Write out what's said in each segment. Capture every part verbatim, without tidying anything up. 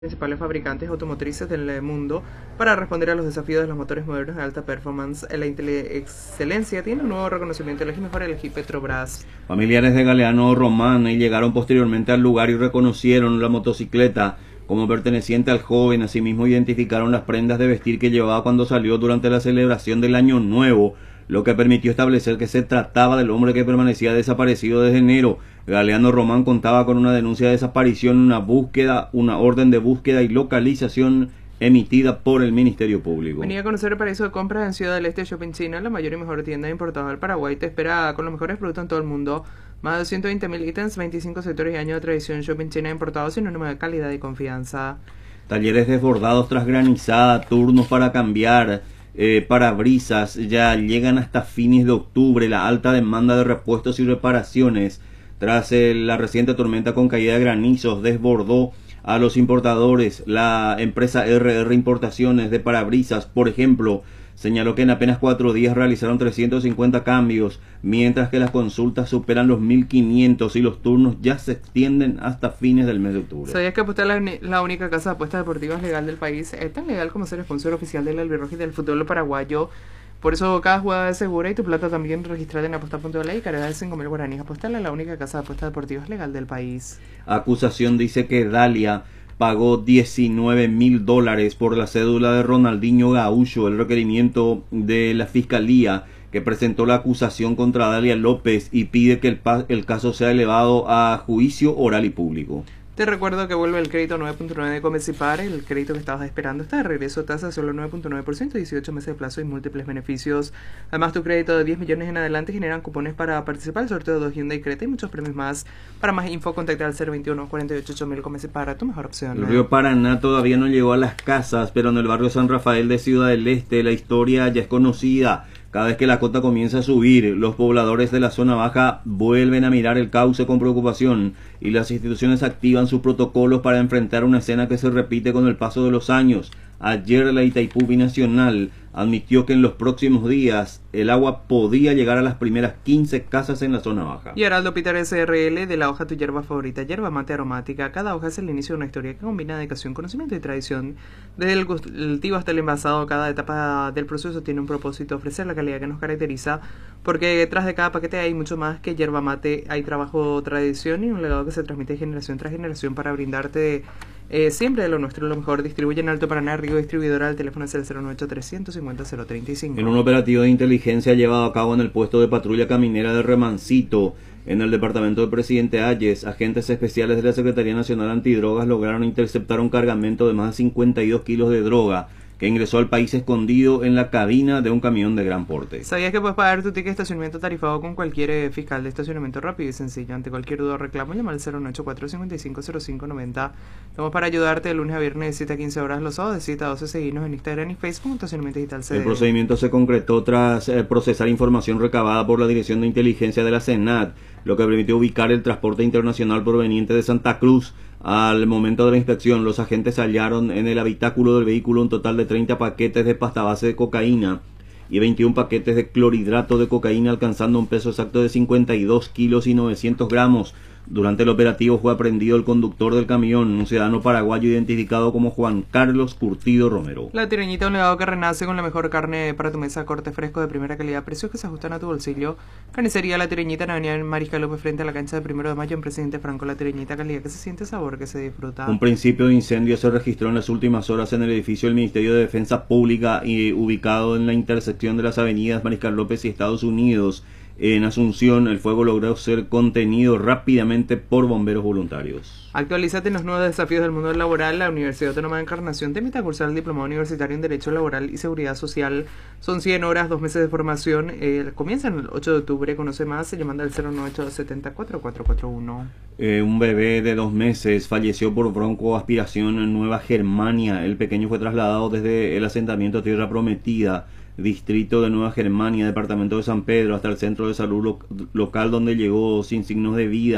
Principales fabricantes automotrices del mundo para responder a los desafíos de los motores modernos de alta performance. La excelencia tiene un nuevo reconocimiento. Elegí mejor, elegí Petrobras. Familiares de Galeano Román llegaron posteriormente al lugar y reconocieron la motocicleta como perteneciente al joven. Asimismo identificaron las prendas de vestir que llevaba cuando salió durante la celebración del Año Nuevo, lo que permitió establecer que se trataba del hombre que permanecía desaparecido desde enero. Galeano Román contaba con una denuncia de desaparición, una búsqueda, una orden de búsqueda y localización emitida por el Ministerio Público. Venía a conocer el paraíso de compras en Ciudad del Este, Shopping China, la mayor y mejor tienda importada del Paraguay. Te espera con los mejores productos en todo el mundo. Más de ciento veinte mil ítems, veinticinco sectores y años de tradición. Shopping China importado, sinónimo de calidad y confianza. Talleres desbordados tras granizada, turnos para cambiar Eh, parabrisas ya llegan hasta fines de octubre. La alta demanda de repuestos y reparaciones tras eh, la reciente tormenta con caída de granizos desbordó a los importadores. La empresa R R Importaciones de Parabrisas, por ejemplo, señaló que en apenas cuatro días realizaron trescientos cincuenta cambios, mientras que las consultas superan los mil quinientos y los turnos ya se extienden hasta fines del mes de octubre. ¿Sabías que Apostar es la, la única casa de apuestas deportivas legal del país? Es tan legal como ser sponsor oficial del Albirroja y del fútbol paraguayo. Por eso cada jugada es segura y tu plata también registrada en apostar punto l a y cargada de cinco mil guaraníes. Apostar es la única casa de apuestas deportivas legal del país. Acusación dice que Dalia pagó diecinueve mil dólares por la cédula de Ronaldinho Gaúcho. El requerimiento de la fiscalía que presentó la acusación contra Dalia López y pide que el, el caso sea elevado a juicio oral y público. Te recuerdo que vuelve el crédito nueve punto nueve de Comecipar. El crédito que estabas esperando está de regreso. Tasa solo nueve punto nueve por ciento, dieciocho meses de plazo y múltiples beneficios. Además, tu crédito de diez millones en adelante generan cupones para participar. El sorteo de dos Hyundai Creta y muchos premios más. Para más info, contacta al cero veintiuno, cuarenta y ocho, ocho mil. Comecipar, tu mejor opción. El río Paraná todavía no llegó a las casas, pero en el barrio San Rafael de Ciudad del Este la historia ya es conocida. Cada vez que la cota comienza a subir, los pobladores de la zona baja vuelven a mirar el cauce con preocupación y las instituciones activan sus protocolos para enfrentar una escena que se repite con el paso de los años. Ayer la Itaipú Binacional admitió que en los próximos días el agua podía llegar a las primeras quince casas en la zona baja. Y Heraldo Peter S R L, de la hoja tu hierba favorita, yerba mate aromática. Cada hoja es el inicio de una historia que combina dedicación, conocimiento y tradición. Desde el cultivo hasta el envasado, cada etapa del proceso tiene un propósito: ofrecer la calidad que nos caracteriza, porque detrás de cada paquete hay mucho más que yerba mate. Hay trabajo, tradición y un legado que se transmite generación tras generación para brindarte Eh, siempre de lo nuestro, lo mejor. Distribuye en Alto Paraná, Río Distribuidora. El teléfono es el cero nueve ocho, trescientos cincuenta, cero treinta y cinco. En un operativo de inteligencia llevado a cabo en el puesto de patrulla caminera de Remancito, en el departamento del Presidente Hayes, agentes especiales de la Secretaría Nacional Antidrogas lograron interceptar un cargamento de más de cincuenta y dos kilos de droga que ingresó al país escondido en la cabina de un camión de gran porte. ¿Sabías que puedes pagar tu ticket de estacionamiento tarifado con cualquier eh, fiscal de estacionamiento rápido y sencillo? Ante cualquier duda o reclamo, llama al cero nueve ocho cuatro, cinco cinco cero cinco nueve cero. Estamos para ayudarte de lunes a viernes de siete a quince horas, los sábados de siete a doce. Seguinos en Instagram y Facebook, Estacionamiento Digital C D. El procedimiento se concretó tras eh, procesar información recabada por la Dirección de Inteligencia de la Senat, lo que permitió ubicar el transporte internacional proveniente de Santa Cruz. Al momento de la inspección, los agentes hallaron en el habitáculo del vehículo un total de treinta paquetes de pasta base de cocaína y veintiún paquetes de clorhidrato de cocaína, alcanzando un peso exacto de cincuenta y dos kilos y novecientos gramos. Durante el operativo fue aprehendido el conductor del camión, un ciudadano paraguayo identificado como Juan Carlos Curtido Romero. La Tireñita, un legado que renace con la mejor carne para tu mesa, corte fresco de primera calidad, precios que se ajustan a tu bolsillo. Carnicería La Tireñita, en Avenida Mariscal López, frente a la cancha de Primero de Mayo, en Presidente Franco. La Tireñita, calidad que se siente, sabor que se disfruta. Un principio de incendio se registró en las últimas horas en el edificio del Ministerio de Defensa Pública y ubicado en la intersección de las avenidas Mariscal López y Estados Unidos. En Asunción, el fuego logró ser contenido rápidamente por bomberos voluntarios. Actualízate en los nuevos desafíos del mundo laboral. La Universidad Autónoma de Encarnación te invita a cursar el diplomado universitario en Derecho Laboral y Seguridad Social. Son cien horas, dos meses de formación. Eh, comienzan el ocho de octubre. Conoce más llamando al cero nueve ocho, siete cero cuatro cuatro cuatro uno. Eh, un bebé de dos meses falleció por broncoaspiración en Nueva Germania. El pequeño fue trasladado desde el asentamiento Tierra Prometida, distrito de Nueva Germania, departamento de San Pedro, hasta el centro de salud lo local, donde llegó sin signos de vida.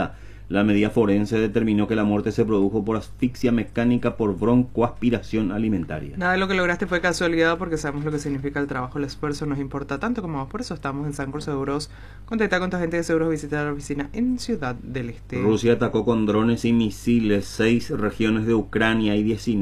La medida forense determinó que la muerte se produjo por asfixia mecánica por broncoaspiración alimentaria. Nada de lo que lograste fue casualidad, porque sabemos lo que significa el trabajo, el esfuerzo nos importa tanto como a vos. Por eso estamos en Sancor Seguros. Contacta con tu agente de seguros, visita la oficina en Ciudad del Este. Rusia atacó con drones y misiles seis regiones de Ucrania y diecinueve